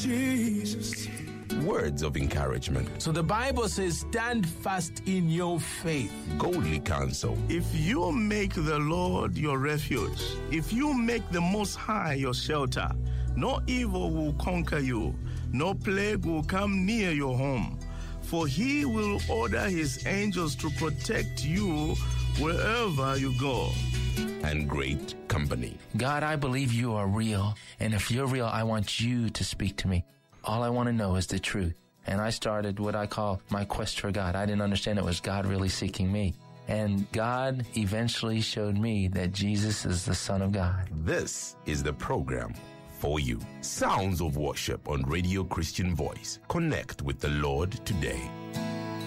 Jesus. Words of encouragement. So the Bible says, stand fast in your faith. Godly counsel. If you make the Lord your refuge, if you make the Most High your shelter, no evil will conquer you, no plague will come near your home. For he will order his angels to protect you wherever you go. And great company. God, I believe you are real. And if you're real, I want you to speak to me. All I want to know is the truth. And I started what I call my quest for God. I didn't understand it was God really seeking me. And God eventually showed me that Jesus is the Son of God. This is the program for you. Sounds of Worship on Radio Christian Voice. Connect with the Lord today.